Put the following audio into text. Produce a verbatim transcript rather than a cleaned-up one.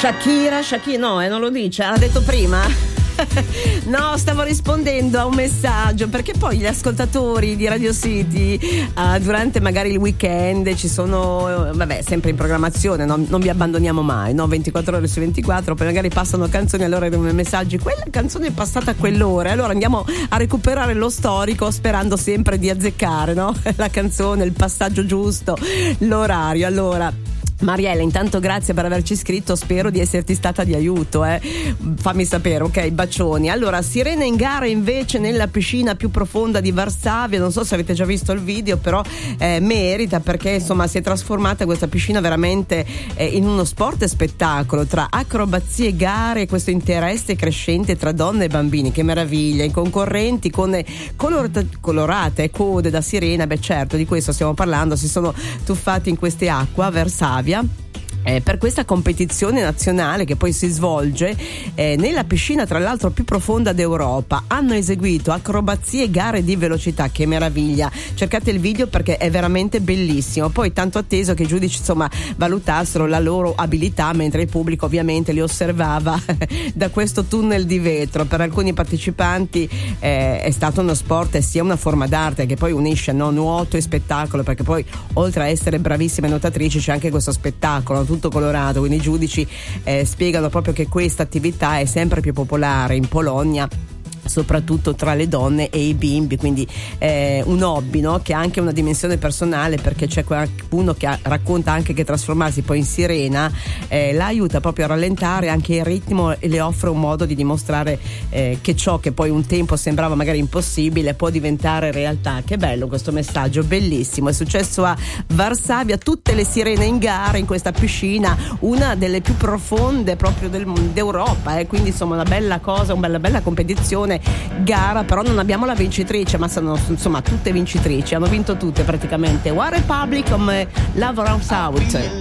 Shakira, Shakira, no, eh, non lo dice, l'ha detto prima? No, stavo rispondendo a un messaggio, perché poi gli ascoltatori di Radio City uh, durante magari il weekend ci sono, uh, vabbè, sempre in programmazione, no? Non vi abbandoniamo mai, no? ventiquattro ore su ventiquattro, poi magari passano canzoni, allora arrivano messaggi, quella canzone è passata a quell'ora, allora andiamo a recuperare lo storico sperando sempre di azzeccare, no? La canzone, il passaggio giusto, l'orario. Allora Mariella, intanto grazie per averci scritto, spero di esserti stata di aiuto, eh. Fammi sapere, ok, bacioni. Allora, sirena in gara invece nella piscina più profonda di Varsavia, non so se avete già visto il video, però eh, merita, perché insomma si è trasformata questa piscina veramente eh, in uno sport e spettacolo, tra acrobazie e gare, questo interesse crescente tra donne e bambini, che meraviglia, in concorrenti con colorate, colorate code da sirena, beh certo, di questo stiamo parlando, si sono tuffati in queste acque a Varsavia. Eh, per questa competizione nazionale che poi si svolge eh, nella piscina tra l'altro più profonda d'Europa. Hanno eseguito acrobazie e gare di velocità, che meraviglia, cercate il video perché è veramente bellissimo, poi tanto atteso che i giudici insomma valutassero la loro abilità, mentre il pubblico ovviamente li osservava da questo tunnel di vetro. Per alcuni partecipanti eh, è stato uno sport e sia una forma d'arte che poi unisce, no, nuoto e spettacolo, perché poi oltre a essere bravissime nuotatrici c'è anche questo spettacolo tutto colorato, quindi i giudici eh, spiegano proprio che questa attività è sempre più popolare in Polonia, soprattutto tra le donne e i bimbi, quindi eh, un hobby, no? Che ha anche una dimensione personale, perché c'è qualcuno che ha, racconta anche che trasformarsi poi in sirena eh, la aiuta proprio a rallentare anche il ritmo e le offre un modo di dimostrare eh, che ciò che poi un tempo sembrava magari impossibile può diventare realtà. Che bello questo messaggio, bellissimo. È successo a Varsavia, tutte le sirene in gara in questa piscina, una delle più profonde proprio del, d'Europa, eh? Quindi insomma una bella cosa, una bella, bella competizione, gara, però non abbiamo la vincitrice, ma sono insomma tutte vincitrici, hanno vinto tutte praticamente. One Republic come Love Runs Out.